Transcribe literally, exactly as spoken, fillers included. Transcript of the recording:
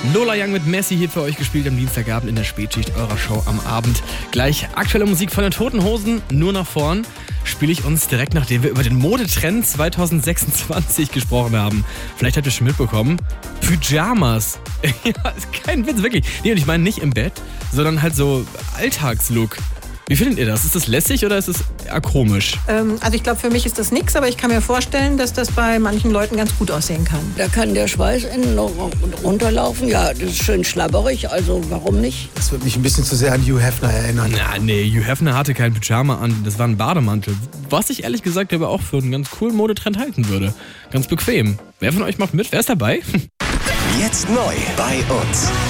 Lola Young mit Messi hier für euch gespielt am Dienstagabend in der Spätschicht eurer Show am Abend. Gleich aktuelle Musik von den Toten Hosen, nur nach vorn, spiele ich uns direkt, nachdem wir über den Modetrend zwanzig sechsundzwanzig gesprochen haben. Vielleicht habt ihr schon mitbekommen, Pyjamas. Ja, ist kein Witz, wirklich. Nee, und ich meine nicht im Bett, sondern halt so Alltagslook. Wie findet ihr das? Ist das lässig oder ist es eher komisch? Ähm, also ich glaube, für mich ist das nichts, aber ich kann mir vorstellen, dass das bei manchen Leuten ganz gut aussehen kann. Da kann der Schweiß innen noch runterlaufen. Ja, das ist schön schlabberig, also warum nicht? Das wird mich ein bisschen zu sehr an Hugh Hefner erinnern. Na, nee, Hugh Hefner hatte kein Pyjama an, das war ein Bademantel. Was ich ehrlich gesagt aber auch für einen ganz coolen Modetrend halten würde. Ganz bequem. Wer von euch macht mit? Wer ist dabei? Jetzt neu bei uns.